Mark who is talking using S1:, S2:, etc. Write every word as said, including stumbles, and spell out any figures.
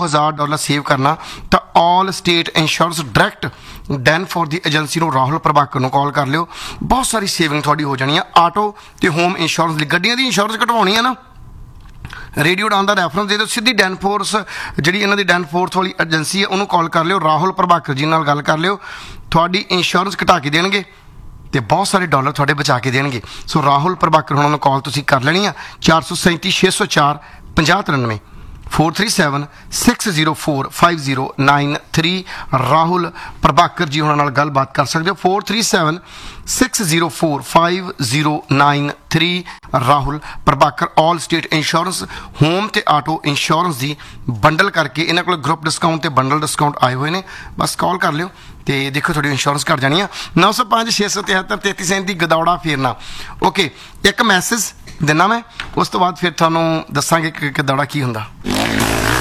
S1: हज़ार dollar save करना तो ऑल स्टेट इंश्योरेंस डायरैक्ट डैनफोर्ड की एजेंसी ਨੂੰ ਰਾਹੁਲ ਪ੍ਰਭਾਕਰ ਨੂੰ ਕਾਲ ਕਰ ਲਿਓ। ਬਹੁਤ ਸਾਰੀ ਸੇਵਿੰਗ ਤੁਹਾਡੀ ਹੋ ਜਾਣੀ ਆ। ਆਟੋ ਤੇ ਹੋਮ ਇੰਸ਼ੋਰੈਂਸ ਲਈ ਗੱਡੀਆਂ ਦੀ ਇੰਸ਼ੋਰੈਂਸ ਕਟਵਾਉਣੀ ਆ ਨਾ, ਰੇਡੀਓ ਡਾਊਨ ਦਾ ਰੈਫਰੈਂਸ ਦੇ ਦਿਓ, ਸਿੱਧੀ ਡੈਨਫੋਰਸ ਜਿਹੜੀ ਇਹਨਾਂ ਦੀ ਡੈਨਫੋਰਥ ਵਾਲੀ ਏਜੰਸੀ ਹੈ ਉਹਨੂੰ ਕਾਲ ਕਰ ਲਿਓ। ਰਾਹੁਲ ਪ੍ਰਭਾਕਰ ਜੀ ਨਾਲ ਗੱਲ ਕਰ ਲਿਓ, ਤੁਹਾਡੀ ਇੰਸ਼ੋਰੈਂਸ ਘਟਾ ਕੇ ਦੇਣਗੇ ਤੇ ਬਹੁਤ ਸਾਰੇ ਡਾਲਰ ਤੁਹਾਡੇ ਬਚਾ ਕੇ ਦੇਣਗੇ। ਸੋ ਰਾਹੁਲ ਪ੍ਰਭਾਕਰ ਹੁਣਾਂ ਨੂੰ ਕਾਲ ਤੁਸੀਂ ਕਰ ਲੈਣੀ ਆ ਚਾਰ ਸੌ ਸੈਂਤੀ ਛੇ ਸੌ ਚਾਰ ਪੰਜਾਹ ਤਰਾਨਵੇਂ four three seven six zero four five zero nine three Rahul Prabhakar ji उन्होंने गलबात कर सकते हो। Four three seven six zero four five zero nine three Rahul Prabhakar all state insurance home ते आटो इंश्योरेंस की बंडल करके इन्होंने को ग्रुप डिस्काउंट ते बंडल डिस्काउंट आए हुए हैं। बस कॉल कर लियो तो देखो थोड़ी इंश्योरेंस घट जानी है। नौ सौ पाँच छे सौ तिहत्तर तेती सैंती गदौड़ा फेरना। ओके एक मैसेज देना मैं, उस तो बाद फिर थानू दसांगे कि गदौड़ा की हुंदा।